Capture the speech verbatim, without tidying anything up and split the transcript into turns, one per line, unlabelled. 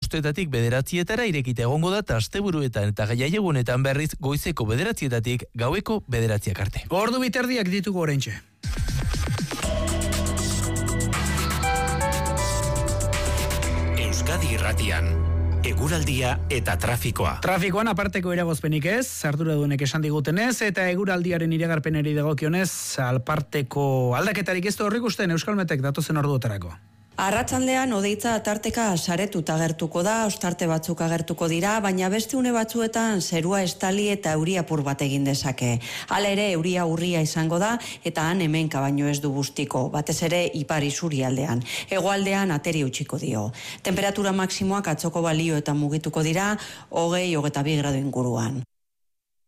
bostuetatik bederatzietara irekita egongo da, eta asteburuetan eta jaiegunetan berriz goizeko bederatzietatik gaueko bederatziak arte.
Ordu biterdiak ditugu oraintxe.
Euskadi Irratian, eguraldia eta trafikoa.
Trafikoan aparteko eragozpenik ez, arduradunek esan digutenez, eta eguraldiaren iragarpeneri dagokionez, alparteko aldaketarik ez da horrik usten Euskalmetek datozen orduotarako.
Arratsaldean hodeitza tarteka saretuta agertuko da, ostarte batzuk agertuko dira, baina beste une batzuetan zerua estali eta euri apur bat egin dezake. Hala ere euria urria izango da eta han hemenka baino ez du bustiko, batez ere ipar isurialdean. Hegoaldean ateri utziko dio. Temperatura maksimoak atzoko balioetan mugituko dira, hogei hogeita bi gradu inguruan.